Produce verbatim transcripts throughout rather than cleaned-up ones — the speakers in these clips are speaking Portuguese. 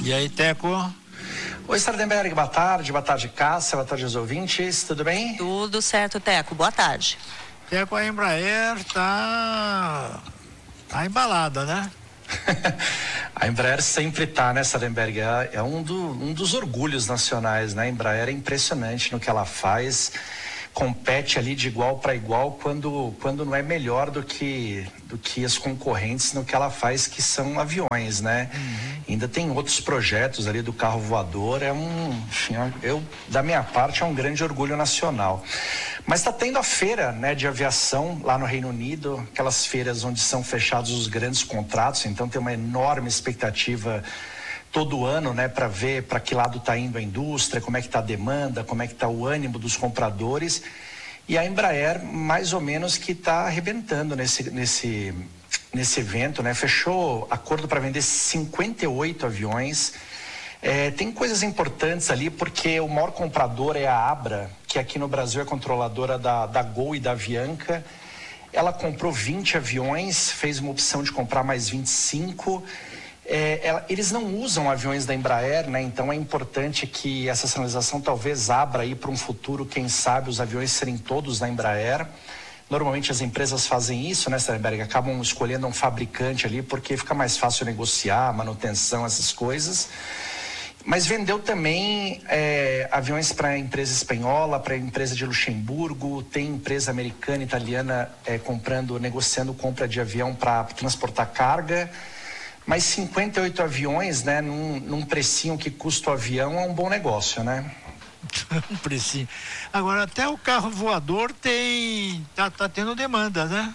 E aí, Teco? Oi, Sardenberg, boa tarde, boa tarde, Cássia, boa tarde aos ouvintes, tudo bem? Tudo certo, Teco, boa tarde. Teco, a Embraer tá, tá embalada, né? A Embraer sempre tá, né, Sardenberg? É um, do, um dos orgulhos nacionais, né? A Embraer é impressionante no que ela faz, compete ali de igual para igual quando, quando não é melhor do que, do que as concorrentes no que ela faz, que são aviões, né? Uhum. Ainda tem outros projetos ali do carro voador, é um, enfim, eu, da minha parte, é um grande orgulho nacional. Mas está tendo a feira, né, de aviação lá no Reino Unido, aquelas feiras onde são fechados os grandes contratos, então tem uma enorme expectativa todo ano, né, para ver para que lado está indo a indústria, como é que está a demanda, como é que está o ânimo dos compradores. E a Embraer, mais ou menos, que está arrebentando nesse, nesse, nesse evento, né? Fechou acordo para vender cinquenta e oito aviões. É, tem coisas importantes ali, porque o maior comprador é a Abra, que aqui no Brasil é controladora da, da Gol e da Avianca. Ela comprou vinte aviões, fez uma opção de comprar mais vinte e cinco. É, ela, eles não usam aviões da Embraer, né? Então é importante que essa sinalização talvez abra aí para um futuro, quem sabe, os aviões serem todos da Embraer. Normalmente as empresas fazem isso, né, Sardenberg? Acabam escolhendo um fabricante ali porque fica mais fácil negociar, manutenção, essas coisas. Mas vendeu também é, aviões para a empresa espanhola, para a empresa de Luxemburgo, tem empresa americana, italiana é, comprando, negociando compra de avião para transportar carga. Mas cinquenta e oito aviões, né, num, num precinho que custa o avião, é um bom negócio, né? Um precinho. Agora, até o carro voador tem, tá, tá tendo demanda, né?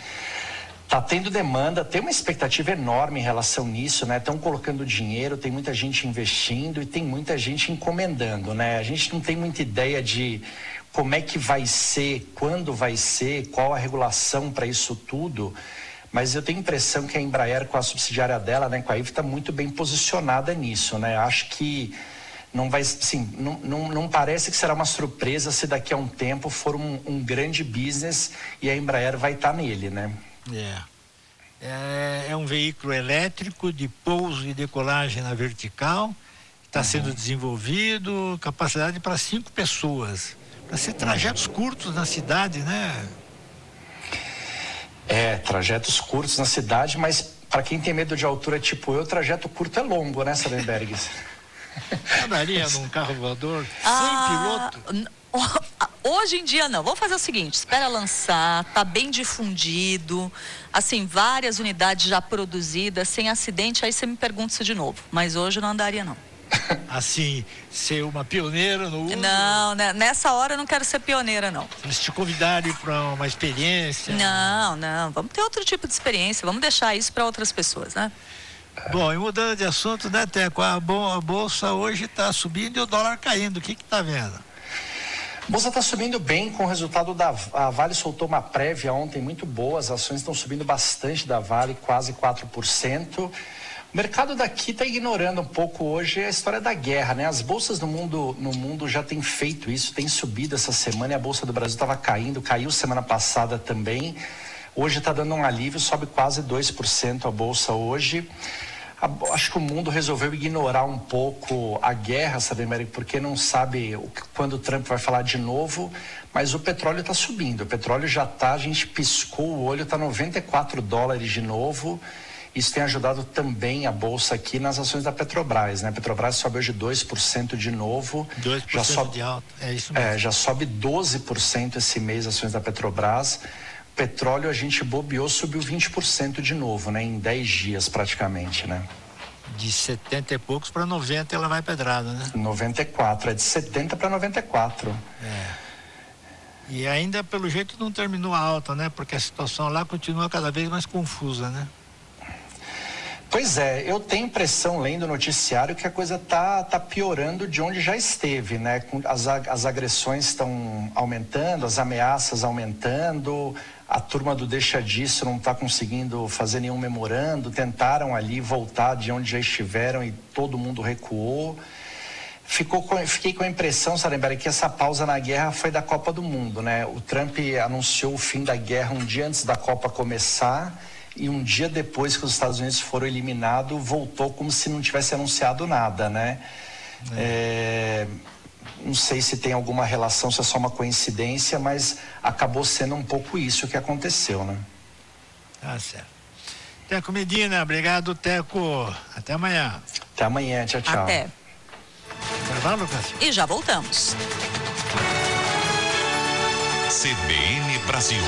Tá tendo demanda, tem uma expectativa enorme em relação nisso, né? Estão colocando dinheiro, tem muita gente investindo e tem muita gente encomendando, né? A gente não tem muita ideia de como é que vai ser, quando vai ser, qual a regulação para isso tudo, mas eu tenho a impressão que a Embraer, com a subsidiária dela, né, com a I V, está muito bem posicionada nisso, né? Acho que não vai, assim, não, não, não parece que será uma surpresa se daqui a um tempo for um, um grande business e a Embraer vai estar nele, né? É. é. É um veículo elétrico de pouso e decolagem na vertical, está uhum. sendo desenvolvido, capacidade para cinco pessoas, para ser trajetos uhum. curtos na cidade, né? É, trajetos curtos na cidade, mas para quem tem medo de altura tipo eu, trajeto curto é longo, né, Sardenberg? Andaria num carro voador ah, sem piloto? Hoje em dia não. Vamos fazer o seguinte, espera lançar, tá bem difundido, assim, várias unidades já produzidas, sem acidente, aí você me pergunta isso de novo. Mas hoje não andaria, não. Assim, ser uma pioneira no uso? Não, né? Nessa hora eu não quero ser pioneira, não. Eles te convidarem para uma experiência? Não, não. Vamos ter outro tipo de experiência, vamos deixar isso para outras pessoas, né? Bom, e mudando de assunto, né, Teco? A bolsa hoje está subindo e o dólar caindo. O que que tá vendo? A bolsa está subindo bem com o resultado da a Vale soltou uma prévia ontem muito boa, as ações estão subindo bastante da Vale, quase quatro por cento. O mercado daqui está ignorando um pouco hoje a história da guerra, né? As bolsas no mundo, no mundo já têm feito isso, têm subido essa semana e a Bolsa do Brasil estava caindo, caiu semana passada também. Hoje está dando um alívio, sobe quase dois por cento a Bolsa hoje. A, acho que o mundo resolveu ignorar um pouco a guerra, sabe, América? Porque não sabe o, quando o Trump vai falar de novo, mas o petróleo está subindo. O petróleo já está, a gente piscou o olho, está noventa e quatro dólares de novo. Isso tem ajudado também a Bolsa aqui nas ações da Petrobras, né? A Petrobras sobe hoje dois por cento de novo. dois por cento já sobe, de alta, é isso mesmo. É, já sobe doze por cento esse mês as ações da Petrobras. Petróleo a gente bobeou, subiu vinte por cento de novo, né? Em dez dias praticamente, né? De setenta e poucos para noventa ela vai pedrada, né? noventa e quatro, é de setenta para noventa e quatro. É. E ainda pelo jeito não terminou a alta, né? Porque a situação lá continua cada vez mais confusa, né? Pois é, eu tenho impressão, lendo o noticiário, que a coisa tá, tá piorando de onde já esteve, né? As, as agressões estão aumentando, as ameaças aumentando, a turma do deixa disso não está conseguindo fazer nenhum memorando, tentaram ali voltar de onde já estiveram e todo mundo recuou. Ficou com, fiquei com a impressão, Sardenberg, que essa pausa na guerra foi da Copa do Mundo, né? O Trump anunciou o fim da guerra um dia antes da Copa começar e um dia depois que os Estados Unidos foram eliminados, voltou como se não tivesse anunciado nada, né? É. É, não sei se tem alguma relação, se é só uma coincidência, mas acabou sendo um pouco isso que aconteceu, né? Tá certo. Teco Medina, obrigado, Teco. Até amanhã. Até amanhã, tchau, tchau. Até. Intervalo, Cássio? E já voltamos. C B N Brasil.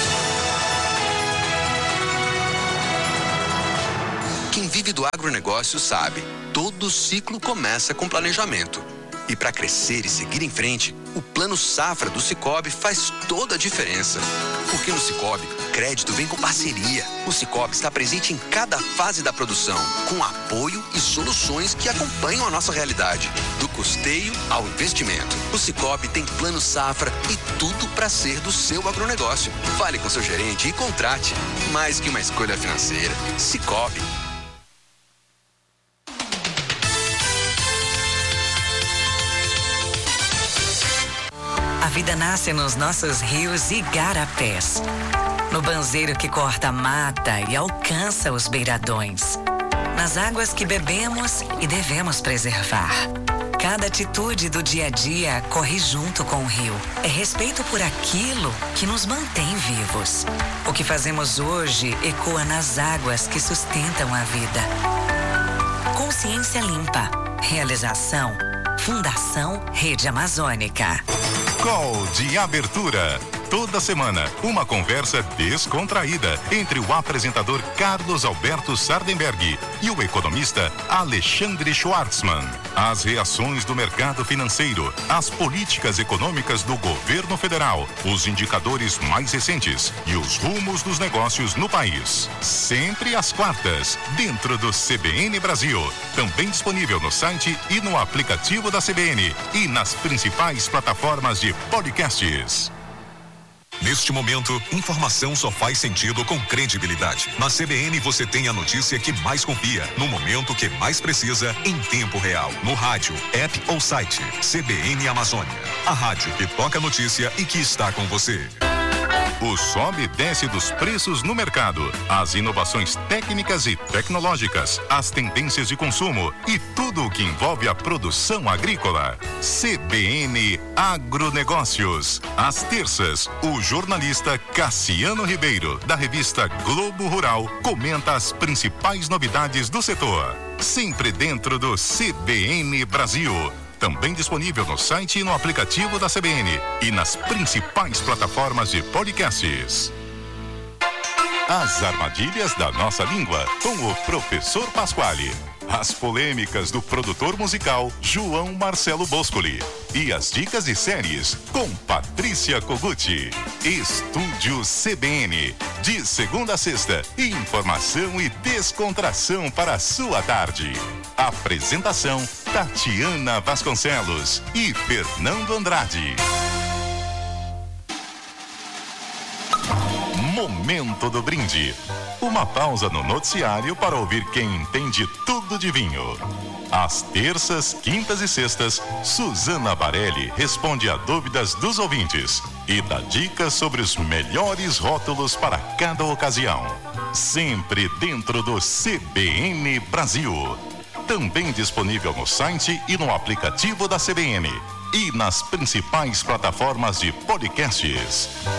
Quem vive do agronegócio sabe, todo ciclo começa com planejamento. E para crescer e seguir em frente, o Plano Safra do Sicoob faz toda a diferença. Porque no Sicoob, crédito vem com parceria. O Sicoob está presente em cada fase da produção, com apoio e soluções que acompanham a nossa realidade. Do custeio ao investimento. O Sicoob tem Plano Safra e tudo para ser do seu agronegócio. Fale com seu gerente e contrate. Mais que uma escolha financeira. Sicoob. A vida nasce nos nossos rios e igarapés. No banzeiro que corta a mata e alcança os beiradões. Nas águas que bebemos e devemos preservar. Cada atitude do dia a dia corre junto com o rio. É respeito por aquilo que nos mantém vivos. O que fazemos hoje ecoa nas águas que sustentam a vida. Consciência limpa. Realização. Fundação Rede Amazônica. Call de abertura. Toda semana, uma conversa descontraída entre o apresentador Carlos Alberto Sardenberg e o economista Alexandre Schwartzman. As reações do mercado financeiro, as políticas econômicas do governo federal, os indicadores mais recentes e os rumos dos negócios no país. Sempre às quartas, dentro do C B N Brasil. Também disponível no site e no aplicativo da C B N e nas principais plataformas de podcasts. Neste momento, informação só faz sentido com credibilidade. Na C B N você tem a notícia que mais confia, no momento que mais precisa, em tempo real. No rádio, app ou site. C B N Amazônia. A rádio que toca a notícia e que está com você. O sobe e desce dos preços no mercado, as inovações técnicas e tecnológicas, as tendências de consumo e tudo o que envolve a produção agrícola. C B N Agronegócios. Às terças, o jornalista Cassiano Ribeiro, da revista Globo Rural, comenta as principais novidades do setor. Sempre dentro do C B N Brasil. Também disponível no site e no aplicativo da C B N e nas principais plataformas de podcasts. As armadilhas da nossa língua com o professor Pasquale. As polêmicas do produtor musical João Marcelo Boscoli. E as dicas de séries com Patrícia Koguchi. Estúdio C B N. De segunda a sexta, informação e descontração para a sua tarde. Apresentação Tatiana Vasconcelos e Fernando Andrade. Momento do brinde. Uma pausa no noticiário para ouvir quem entende tudo de vinho. Às terças, quintas e sextas, Suzana Barelli responde a dúvidas dos ouvintes e dá dicas sobre os melhores rótulos para cada ocasião. Sempre dentro do C B N Brasil. Também disponível no site e no aplicativo da C B N e nas principais plataformas de podcasts.